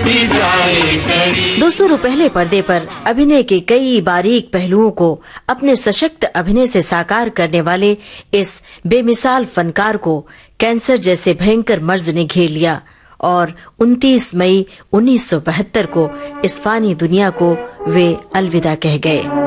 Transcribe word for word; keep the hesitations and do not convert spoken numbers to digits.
दोस्तों, रुपहले पर्दे पर अभिनय के कई बारीक पहलुओं को अपने सशक्त अभिनय से साकार करने वाले इस बेमिसाल फनकार को कैंसर जैसे भयंकर मर्ज ने घेर लिया और उनतीस मई उन्नीस सौ बहत्तर को इस फानी दुनिया को वे अलविदा कह गए।